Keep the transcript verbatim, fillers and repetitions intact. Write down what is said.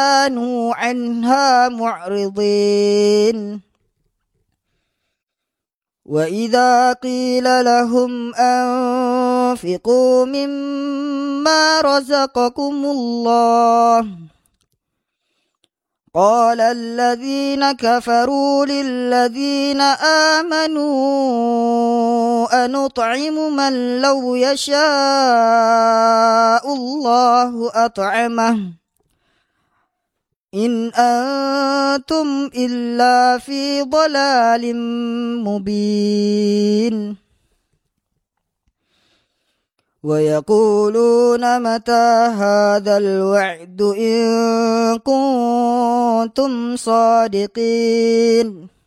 كانوا عنها معرضين وإذا قيل لهم أنفقوا مما رزقكم الله قال الذين كفروا للذين آمنوا أنطعم من لو يشاء الله أطعمه إن أنتم إلا في ضلال مبين ويقولون متى هذا الوعد إن كنتم صادقين